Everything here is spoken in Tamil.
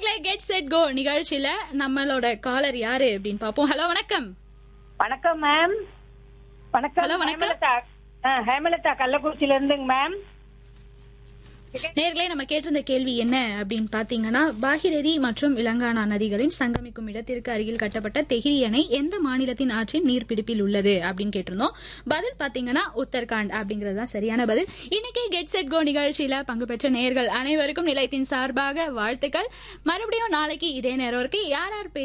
நேயர்களே கெட் செட் கோ நிகழ்ச்சியில நம்மளோட காலர் யாரு அப்படின்னு பாப்போம். ஹலோ வணக்கம். வணக்கம் மேம். வணக்கம். ஹலோ வணக்கம். ஹேமலதா கள்ளக்குறிச்சியில இருந்துங்க மேம். நேர்களே நம்ம கேட்டிருந்த கேள்வி என்ன அப்படின்னு பாத்தீங்கன்னா, பாகிரதி மற்றும் இலங்கானா நதிகளின் சங்கமிக்கும் இடத்திற்கு அருகில் கட்டப்பட்ட தெஹிரி அணை எந்த மாநிலத்தின் ஆற்றின் நீர்பிடிப்பில் உள்ளது அப்படின்னு கேட்டிருந்தோம். பதில் பாத்தீங்கன்னா உத்தரகாண்ட் அப்படிங்கறது தான் சரியான பதில். இன்னைக்கு கெட் செட் கோ நிகழ்ச்சியில பங்கு பெற்ற நேயர்கள் அனைவருக்கும் நிலையத்தின் சார்பாக வாழ்த்துக்கள். மறுபடியும் நாளைக்கு இதே நேரம் இருக்கு. யார்